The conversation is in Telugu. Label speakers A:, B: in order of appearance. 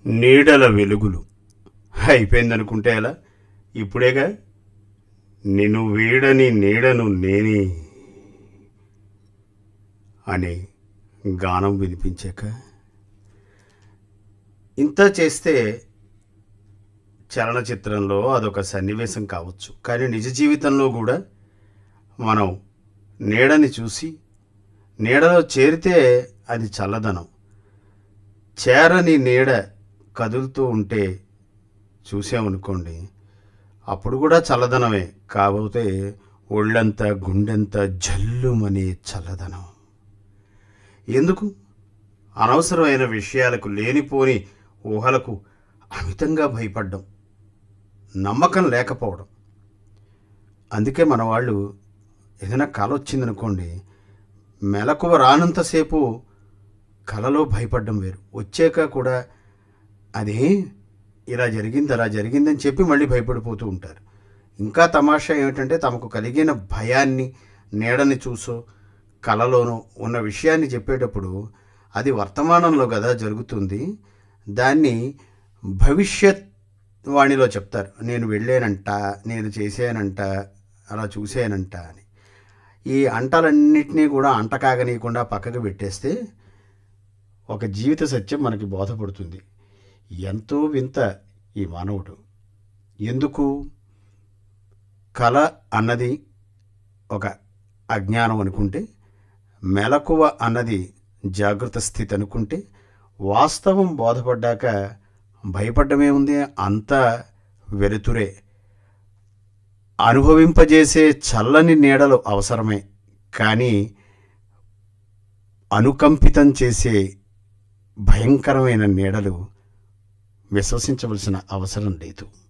A: నీడల వెలుగులు అయిపోయిందనుకుంటే ఎలా? ఇప్పుడేగా నిన్ను వీడని నీడను నేనే అనే గానం వినిపించాక ఇంత చేస్తే చలనచిత్రంలో అదొక సన్నివేశం కావచ్చు. కానీ నిజ జీవితంలో కూడా మనం నీడని చూసి నీడలో చేరితే అది చల్లదనం. చేరని నీడ కదులుతూ ఉంటే చూసామనుకోండి, అప్పుడు కూడా చల్లదనమే. కాకపోతే ఒళ్ళంతా గుండెంతా జల్లుమనే చల్లదనం. ఎందుకు? అనవసరమైన విషయాలకు, లేనిపోని ఊహలకు అమితంగా భయపడ్డం, నమ్మకం లేకపోవడం. అందుకే మన వాళ్ళు ఏదైనా కల వచ్చిందనుకోండి, మెలకువ రానంతసేపు కలలో భయపడ్డం వేరు, వచ్చాక కూడా అదే ఇలా జరిగింది అలా జరిగిందని చెప్పి మళ్ళీ భయపడిపోతూ ఉంటారు. ఇంకా తమాషా ఏమిటంటే, తమకు కలిగిన భయాన్ని నీడని చూసో కలలోనో ఉన్న విషయాన్ని చెప్పేటప్పుడు అది వర్తమానంలో కదా జరుగుతుంది, దాన్ని భవిష్యత్ వాణిలో చెప్తారు. నేను వెళ్ళానంట, నేను చేశానంట, అలా చూశానంట అని. ఈ అంటాలన్నింటినీ కూడా అంట కాగనీయకుండా పక్కకు పెట్టేస్తే ఒక జీవిత సత్యం మనకి బోధపడుతుంది. ఎంతో వింత ఈ మానవుడు. ఎందుకు? కళ అన్నది ఒక అజ్ఞానం అనుకుంటే, మెలకువ అన్నది జాగృత స్థితి అనుకుంటే, వాస్తవం బోధపడ్డాక భయపడ్డమే ఉంది, అంతా వెలుతురే. అనుభవింపజేసే చల్లని నీడలు అవసరమే, కానీ అనుకంపితం చేసే భయంకరమైన నీడలు విశ్వసించవలసిన అవసరం లేదు.